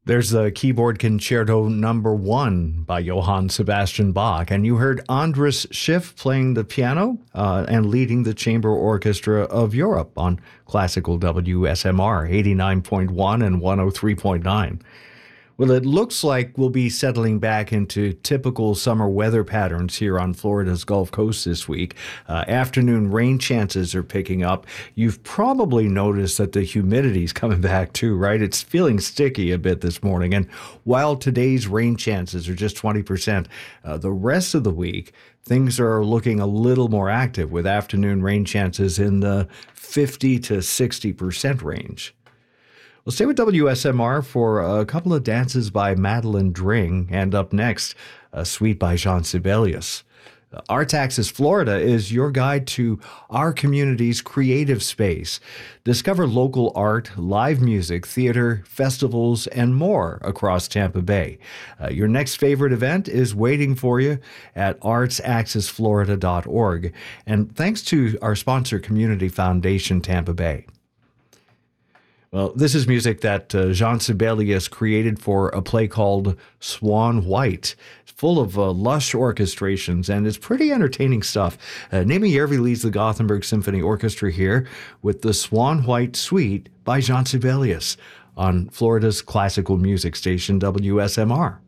There's the keyboard concerto number 1 by Johann Sebastian Bach, and you heard Andras Schiff playing the piano and leading the Chamber Orchestra of Europe on classical WSMR 89.1 and 103.9. Well, it looks like we'll be settling back into typical summer weather patterns here on Florida's Gulf Coast this week. Afternoon rain chances are picking up. You've probably noticed that the humidity's coming back too, right? It's feeling sticky a bit this morning. And while today's rain chances are just 20%, the rest of the week, things are looking a little more active with afternoon rain chances in the 50 to 60% range. We'll stay with WSMR for a couple of dances by Madeline Dring, and up next, a suite by Jean Sibelius. Arts Axis Florida is your guide to our community's creative space. Discover local art, live music, theater, festivals, and more across Tampa Bay. Your next favorite event is waiting for you at artsaxisflorida.org. And thanks to our sponsor, Community Foundation Tampa Bay. Well, this is music that Jean Sibelius created for a play called Swan White. It's full of lush orchestrations, and it's pretty entertaining stuff. Naomi Yervy leads the Gothenburg Symphony Orchestra here with the Swan White Suite by Jean Sibelius on Florida's classical music station, WSMR.